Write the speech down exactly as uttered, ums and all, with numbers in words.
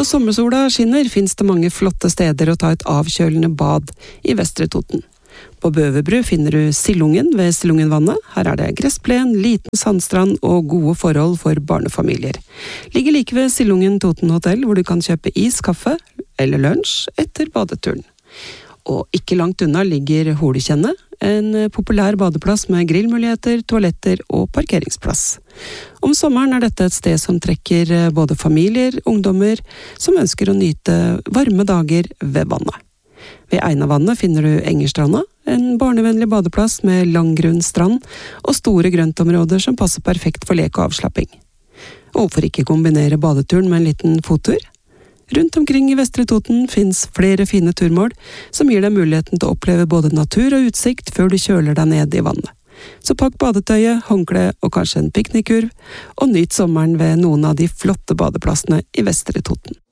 Når sommersola skinner, finnes det mange flotte steder å ta et avkjølende bad i Vestre Toten. På Bøverbru finner du Sillungen ved Sillungenvannet. Her er det gressplen, liten sandstrand og gode forhold for barnefamilier. Ligger like ved Sillungen Toten Hotel, hvor du kan kjøpe is, kaffe eller lunsj etter badeturen. Og ikke langt unna ligger Holekjennet, en populær badeplass med grillmuligheter, toaletter og parkeringsplass. Om sommeren er dette et sted som trekker både familier, ungdommer, som ønsker å nyte varme dager ved vannet. Ved Einavannet finner du Engerstranda, en barnevennlig badeplass med langgrunn strand og store grøntområder som passer perfekt for lek og avslapping. Og hvorfor ikke kombinere badeturen med en liten fottur? Rundt omkring i Vestre Toten finnes flere fine turmål som gir deg muligheten til å oppleve både natur og utsikt før du kjøler deg ned i vannet. Så pakk badetøyet, håndkle og kanskje en piknikkurv, og nyt sommeren ved noen av de flotte badeplassene i Vestre Toten.